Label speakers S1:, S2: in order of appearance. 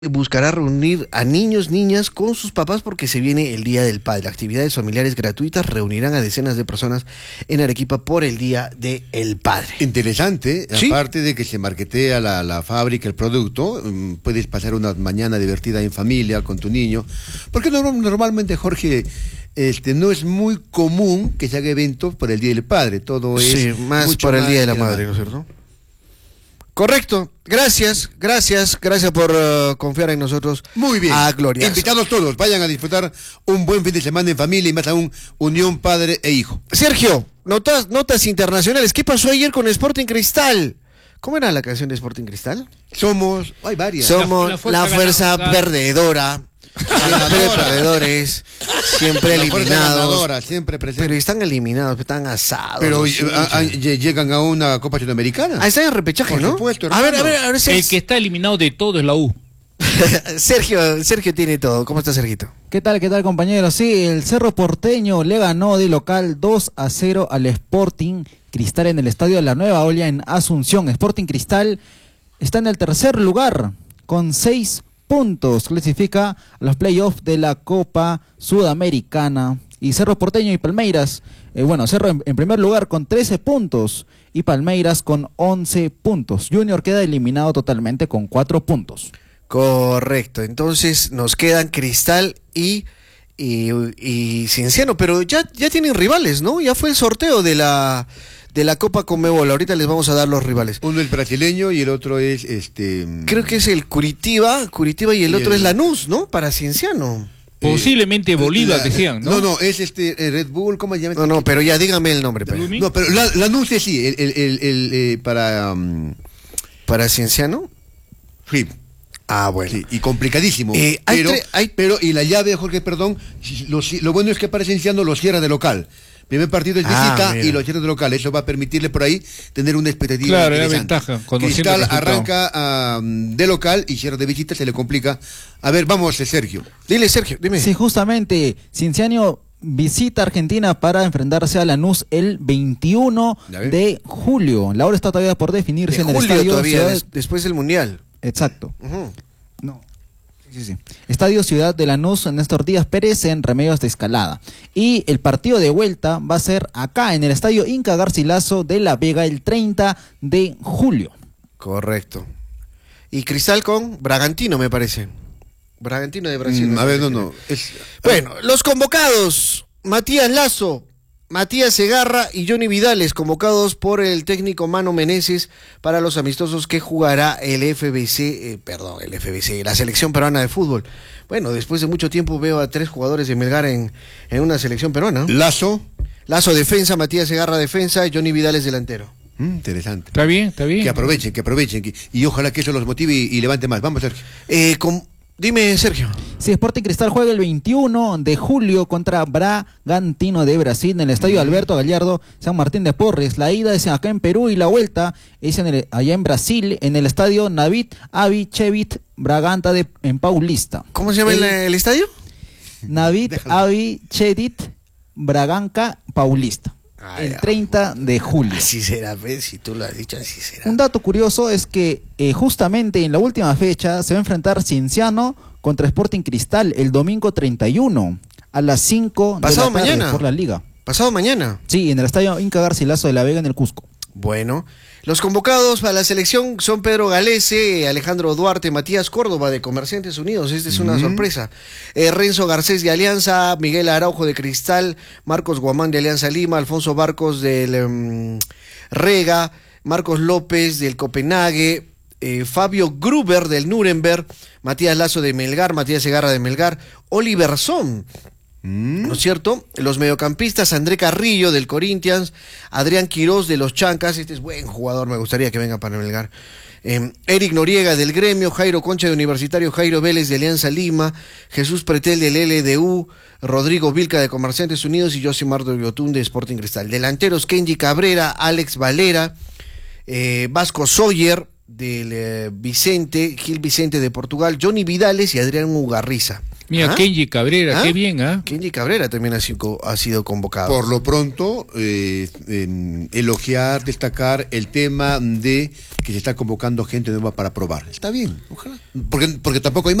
S1: buscará reunir a niños, niñas con sus papás porque se viene el Día del Padre. Actividades familiares gratuitas reunirán a decenas de personas en Arequipa por el Día del Padre.
S2: Interesante,
S1: ¿Sí?
S2: aparte de que se marketea la fábrica, el producto, puedes pasar una mañana divertida en familia con tu niño, porque normalmente, Jorge, no es muy común que se haga eventos por el Día del Padre, todo es
S1: Sí, más
S2: mucho
S1: por el
S2: más
S1: Día de la Madre, ¿no es cierto? Correcto, gracias por confiar en nosotros.
S2: Muy bien,
S1: Gloria.
S2: invitados todos, vayan a disfrutar un buen fin de semana en familia y más aún unión padre e hijo.
S1: Sergio, notas internacionales. ¿Qué pasó ayer con Sporting Cristal? ¿Cómo era la canción de Sporting Cristal?
S2: Hay varias.
S1: Somos la fuerza perdedora. Siempre perdedores, siempre
S2: La fuerza
S1: eliminados.
S2: ganadora, siempre presente.
S1: Pero están eliminados, están asados.
S2: Pero
S1: los hinchas.
S2: llegan a una Copa Sudamericana.
S1: Están en repechaje,
S2: Por
S1: ¿no?
S2: supuesto,
S1: a ver,
S2: hermano.
S3: El que está eliminado de todo es la U.
S1: Sergio tiene todo. ¿Cómo está, Sergito?
S4: ¿Qué tal, compañeros? Sí, el Cerro Porteño le ganó de local 2-0 al Sporting Cristal en el estadio de la Nueva Olla en Asunción. Sporting Cristal está en el tercer lugar con 6 puntos. Clasifica a los playoffs de la Copa Sudamericana. Y Cerro Porteño y Palmeiras, Cerro en primer lugar con 13 puntos y Palmeiras con 11 puntos. Junior queda eliminado totalmente con 4 puntos.
S1: Correcto, entonces nos quedan Cristal y Cienciano, pero ya tienen rivales, ¿no? Ya fue el sorteo de la Copa Conmebol. Ahorita les vamos a dar los rivales.
S2: Uno es brasileño y el otro es
S1: Creo que es el Curitiba y el otro es Lanús, ¿no? Para Cienciano.
S3: Posiblemente Bolívar, decían, ¿no?
S2: No, es Red Bull, ¿cómo se llama?
S1: No, pero ya dígame el nombre.
S2: No, pero Lanús es sí, para
S1: Cienciano.
S2: sí.
S1: Bueno.
S2: Sí, y complicadísimo. Pero y la llave, Jorge, perdón, lo bueno es que para Cienciano lo cierra de local. Primer partido es visita y lo cierra de local. Eso va a permitirle por ahí tener una expectativa.
S3: Claro, era
S2: interesante.
S3: ventaja.
S2: Cristal arranca de local y cierra de visita, se le complica. A ver, vamos, Sergio.
S1: Dile, Sergio, dime.
S4: Sí, justamente, Cienciano visita Argentina para enfrentarse a Lanús el 21 de julio. La hora está todavía por definirse en el estadio.
S1: Todavía, después del Mundial.
S4: Exacto. No. Sí. Estadio Ciudad de Lanús, Néstor Díaz Pérez en Remedios de Escalada. Y el partido de vuelta va a ser acá en el estadio Inca Garcilaso de La Vega el 30 de julio.
S1: Correcto. Y Cristal con Bragantino, me parece. Bragantino de Brasil.
S2: No.
S1: Bueno, los convocados: Matías Lazo, Matías Segarra y Johnny Vidales, convocados por el técnico Mano Meneses para los amistosos que jugará el la selección peruana de fútbol. Bueno, después de mucho tiempo veo a 3 jugadores de Melgar en una selección peruana.
S2: Lazo
S1: defensa, Matías Segarra defensa y Johnny Vidales delantero.
S2: Interesante.
S3: Está bien.
S2: Que aprovechen. Y ojalá que eso los motive y levante más. Vamos, Sergio.
S1: Dime, Sergio.
S4: Sí, Sporting Cristal juega el 21 de julio contra Bragantino de Brasil en el estadio Alberto Gallardo, San Martín de Porres. La ida es acá en Perú y la vuelta es allá en Brasil, en el estadio Navid Avichevit Braganta en Paulista.
S1: ¿Cómo se llama el estadio?
S4: Navid Avichevit Braganca Paulista. El 30 de julio.
S1: Así será, si tú lo has dicho, así será.
S4: Un dato curioso es que justamente en la última fecha se va a enfrentar Cienciano contra Sporting Cristal el domingo 31 a las 5 de la tarde
S1: mañana.
S4: Por la Liga.
S1: ¿Pasado mañana?
S4: Sí, en el estadio Inca Garcilaso de La Vega en el Cusco.
S1: Bueno, los convocados para la selección son Pedro Galese, Alejandro Duarte, Matías Córdoba de Comerciantes Unidos. Esta es una sorpresa. Renzo Garcés de Alianza, Miguel Araujo de Cristal, Marcos Guamán de Alianza Lima, Alfonso Barcos del Rega, Marcos López del Copenhague, Fabio Gruber del Nuremberg, Matías Lazo de Melgar, Matías Segarra de Melgar, Oliver Son. ¿No es cierto? Los mediocampistas: André Carrillo del Corinthians, Adrián Quirós de los Chancas, este es buen jugador, me gustaría que venga para Melgar. Eric Noriega del Gremio, Jairo Concha de Universitario, Jairo Vélez de Alianza Lima, Jesús Pretel del LDU, Rodrigo Vilca de Comerciantes Unidos y Josimar Yotún de Sporting Cristal. Delanteros: Kenji Cabrera, Alex Valera, Vasco Sawyer del Gil Vicente de Portugal, Johnny Vidales y Adrián Ugarriza.
S3: Mira, Kenji Cabrera, qué bien, ¿ah?
S1: Kenji Cabrera también ha sido convocado.
S2: Por lo pronto, elogiar, destacar el tema de que se está convocando gente nueva para probar. Está bien, ojalá. Porque tampoco hay